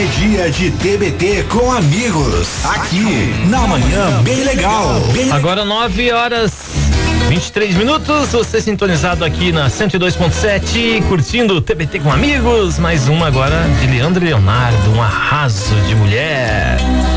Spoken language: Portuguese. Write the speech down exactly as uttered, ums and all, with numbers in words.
é dia de T B T com amigos. Aqui, na Manhã Bem Legal. Bem... Agora nove horas vinte e três minutos, você sintonizado aqui na cento e dois ponto sete, curtindo o T B T com amigos. Mais uma agora de Leandro e Leonardo, um arraso de mulher.